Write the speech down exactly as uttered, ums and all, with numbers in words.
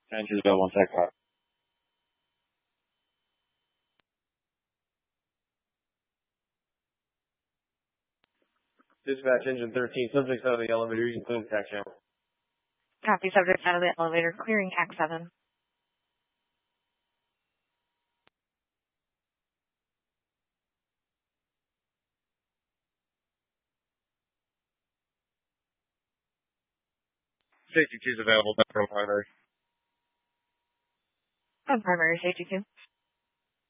Engines available on tech car. Dispatch engine thirteen, subjects out of the elevator, you can clear the tax channel. Copy, subject out of the elevator, clearing Act seven. Safety two is available, back from primary. On primary, safety two.